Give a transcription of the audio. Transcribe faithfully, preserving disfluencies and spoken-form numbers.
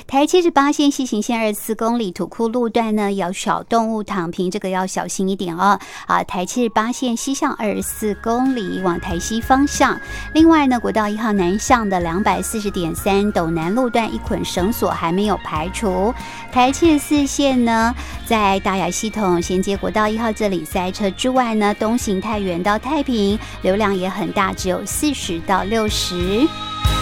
台七十八线西行线二十四公里土库路段呢，有小动物躺平，这个要小心一点哦。啊，台七十八线西向二十四公里往台西方向。另外呢，国道一号南向的两百四十点三斗南路段一捆绳索还没有排除。台七十四线呢，在大雅系统衔接国道一号这里塞车之外呢，东行太原到太平流量也很大，只有四十到六十。